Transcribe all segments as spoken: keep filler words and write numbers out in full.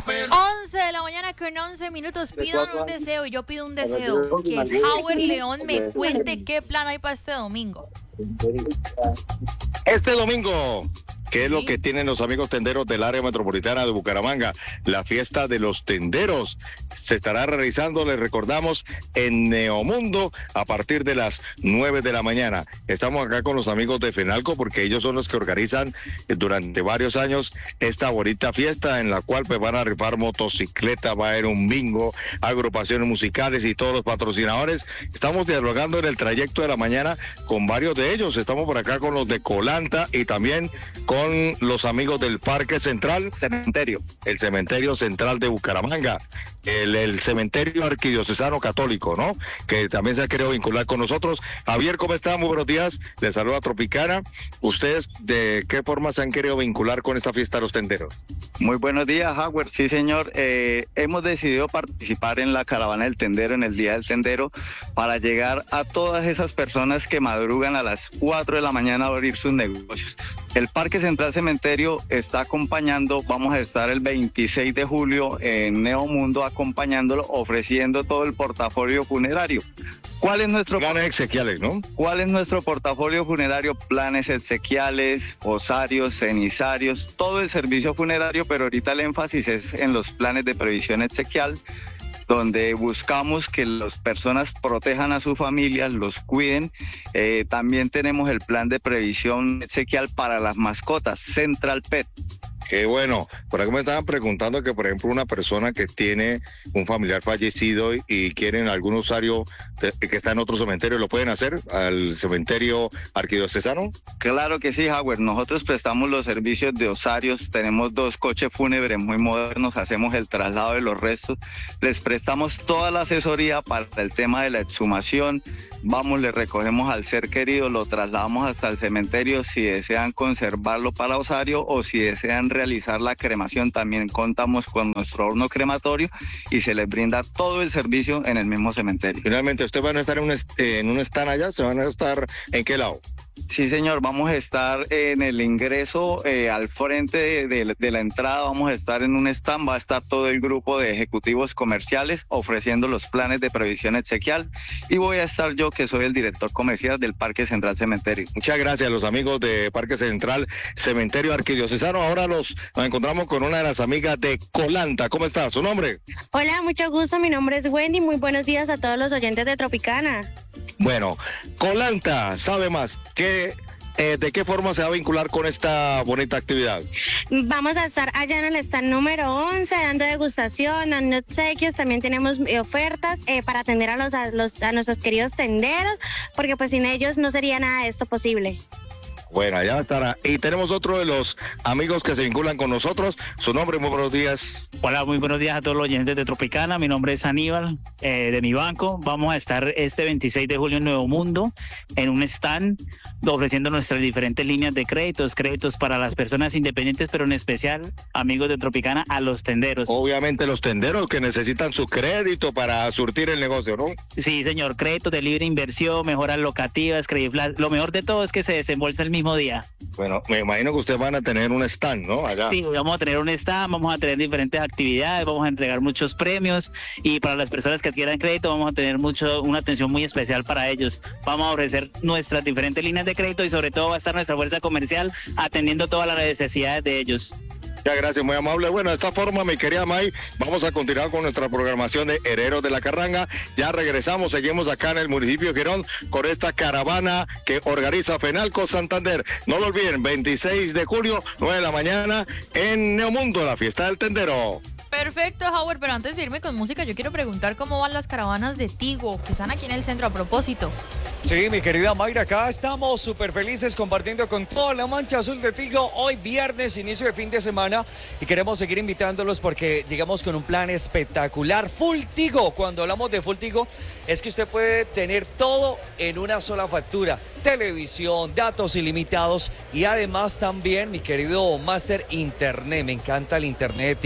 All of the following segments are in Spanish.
once de la mañana con once minutos. Pidan un deseo y yo pido un deseo. Que Howard León me cuente qué plan hay para este domingo. Este domingo, ¿qué es lo Sí. que tienen los amigos tenderos del área metropolitana de Bucaramanga? La fiesta de los tenderos se estará realizando, les recordamos, en Neomundo a partir de las nueve de la mañana. Estamos acá con los amigos de FENALCO porque ellos son los que organizan durante varios años esta bonita fiesta en la cual pues van a rifar motocicletas, va a haber un bingo, agrupaciones musicales y todos los patrocinadores. Estamos dialogando en el trayecto de la mañana con varios de ellos. Estamos por acá con los de Colanta y también con los amigos del Parque Central, cementerio, el cementerio central de Bucaramanga, el, el cementerio arquidiocesano católico, ¿no? Que también se ha querido vincular con nosotros. Javier, ¿cómo está? Muy buenos días. Les saluda Tropicana. ¿Ustedes de qué forma se han querido vincular con esta fiesta de los tenderos? Muy buenos días, Howard. Sí, señor. Eh, hemos decidido participar en la caravana del tendero, en el Día del Tendero, para llegar a todas esas personas que madrugan a las cuatro de la mañana a abrir sus negocios. El Parque Central Cementerio está acompañando, vamos a estar el veintiséis de julio en Neomundo acompañándolo, ofreciendo todo el portafolio funerario. ¿Cuál es nuestro Planes exequiales, ¿no? ¿Cuál es nuestro portafolio funerario? Planes exequiales, osarios, cenizarios, todo el servicio funerario, pero ahorita el énfasis es en los planes de previsión exequial, donde buscamos que las personas protejan a sus familias, los cuiden. Eh, también tenemos el plan de previsión exequial para las mascotas, Central Pet. Qué bueno. Por aquí me estaban preguntando que, por ejemplo, una persona que tiene un familiar fallecido y, y quieren algún usuario de, que está en otro cementerio, ¿lo pueden hacer al cementerio arquidiocesano? Claro que sí, Howard. Nosotros prestamos los servicios de osarios, tenemos dos coches fúnebres muy modernos, hacemos el traslado de los restos, les prestamos toda la asesoría para el tema de la exhumación, vamos, le recogemos al ser querido, lo trasladamos hasta el cementerio si desean conservarlo para osario o si desean realizar la cremación, también contamos con nuestro horno crematorio y se les brinda todo el servicio en el mismo cementerio. Finalmente, ¿ustedes van a estar en un, est- en un stand allá? ¿Se van a estar en qué lado? Sí, señor, vamos a estar en el ingreso eh, al frente de, de, de la entrada, vamos a estar en un stand, va a estar todo el grupo de ejecutivos comerciales ofreciendo los planes de previsión exequial y voy a estar yo que soy el director comercial del Parque Central Cementerio. Muchas gracias a los amigos de Parque Central Cementerio Arquidiocesano. Ahora los, nos encontramos con una de las amigas de Colanta. ¿Cómo está? ¿Su nombre? Hola, mucho gusto. Mi nombre es Wendy. Muy buenos días a todos los oyentes de Tropicana. Bueno, Colanta sabe más. ¿Qué, eh, ¿De qué forma se va a vincular con esta bonita actividad? Vamos a estar allá en el stand número once, dando degustación, dando obsequios. También tenemos eh, ofertas eh, para atender a, los, a, los, a nuestros queridos tenderos, porque pues sin ellos no sería nada de esto posible. Bueno, allá estará. Y tenemos otro de los amigos que se vinculan con nosotros. Su nombre, muy buenos días. Hola, muy buenos días a todos los oyentes de Tropicana. Mi nombre es Aníbal, eh, de mi banco. Vamos a estar este veintiséis de julio en Nuevo Mundo, en un stand, ofreciendo nuestras diferentes líneas de créditos, créditos para las personas independientes, pero en especial, amigos de Tropicana, a los tenderos. Obviamente los tenderos que necesitan su crédito para surtir el negocio, ¿no? Sí, señor, créditos de libre inversión, mejoras locativas, credit. Lo mejor de todo es que se desembolsa el mismo día. Bueno, me imagino que ustedes van a tener un stand, ¿no? Allá. Sí, vamos a tener un stand, vamos a tener diferentes actividades, vamos a entregar muchos premios y para las personas que adquieran crédito vamos a tener mucho, una atención muy especial para ellos. Vamos a ofrecer nuestras diferentes líneas de crédito y sobre todo va a estar nuestra fuerza comercial atendiendo todas las necesidades de ellos. Ya, gracias, muy amable. Bueno, de esta forma, mi querida May, vamos a continuar con nuestra programación de Herederos de la Carranga. Ya regresamos, seguimos acá en el municipio de Girón con esta caravana que organiza FENALCO Santander. No lo olviden, veintiséis de julio, nueve de la mañana, en Neomundo, la fiesta del tendero. Perfecto, Howard, pero antes de irme con música, yo quiero preguntar cómo van las caravanas de Tigo, que están aquí en el centro a propósito. Sí, mi querida Mayra, acá estamos súper felices compartiendo con toda la mancha azul de Tigo. Hoy viernes, inicio de fin de semana, y queremos seguir invitándolos porque llegamos con un plan espectacular. Full Tigo, cuando hablamos de Full Tigo, es que usted puede tener todo en una sola factura. Televisión, datos ilimitados y además también, mi querido Master, internet. Me encanta el internet de Tigo.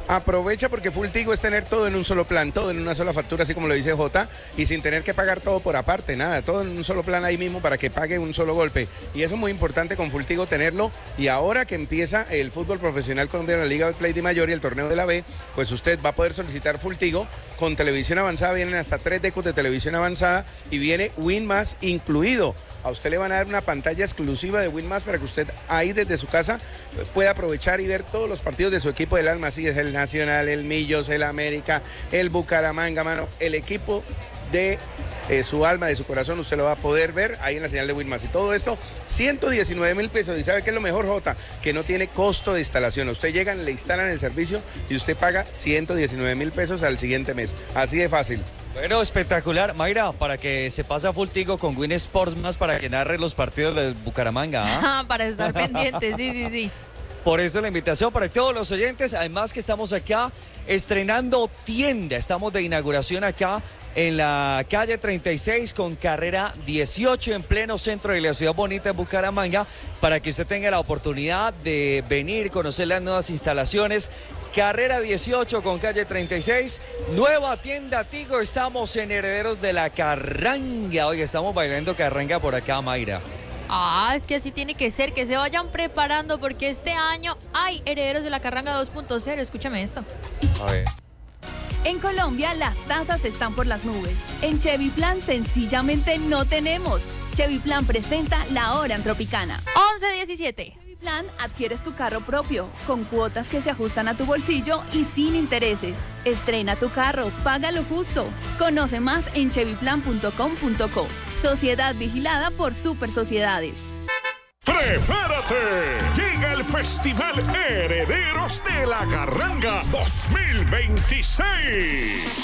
Aprovecha porque Full Tigo es tener todo en un solo plan, todo en una sola factura, así como lo dice Jota, y sin tener que pagar todo por aparte, nada, todo en un solo plan ahí mismo para que pague un solo golpe. Y eso es muy importante con Full Tigo tenerlo. Y ahora que empieza el fútbol profesional colombiano, la Liga Betplay de Mayor y el torneo de la B, pues usted va a poder solicitar Full Tigo con televisión avanzada. Vienen hasta tres decos de televisión avanzada y viene Win Más incluido. A usted le van a dar una pantalla exclusiva de Win Más para que usted ahí desde su casa pueda aprovechar y ver todos los partidos de su equipo del alma. Así es, el Nacional, el Millos, el América, el Bucaramanga, mano, el equipo de eh, su alma, de su corazón, usted lo va a poder ver ahí en la señal de Win Más. Y todo esto, ciento diecinueve mil pesos. ¿Y sabe qué es lo mejor, Jota? Que no tiene costo de instalación. Usted llega, le instalan el servicio y usted paga ciento diecinueve mil pesos al siguiente mes. Así de fácil. Bueno, espectacular. Mayra, para que se pase a Full Tigo con Win Sports Más para que narre los partidos del Bucaramanga. ¿Ah? Para estar pendientes, sí, sí, sí. Por eso la invitación para todos los oyentes, además que estamos acá estrenando tienda, estamos de inauguración acá en la calle treinta y seis con carrera dieciocho en pleno centro de la ciudad bonita de Bucaramanga, para que usted tenga la oportunidad de venir, conocer las nuevas instalaciones. Carrera dieciocho con calle treinta y seis, nueva tienda Tigo, estamos en Herederos de la Carranga. Oye, estamos bailando carranga por acá, Mayra. Ah, es que así tiene que ser, que se vayan preparando porque este año hay Herederos de la Carranga dos punto cero. Escúchame esto. A ver. En Colombia las tasas están por las nubes. En Chevy Plan sencillamente no tenemos. Chevy Plan presenta La Hora en Tropicana. once diecisiete. Chevy Plan adquieres tu carro propio, con cuotas que se ajustan a tu bolsillo y sin intereses. Estrena tu carro, paga lo justo. Conoce más en chevy plan punto com punto co. Sociedad vigilada por Super Sociedades. ¡Prepárate! Llega el Festival Herederos de la Carranga dos mil veintiséis.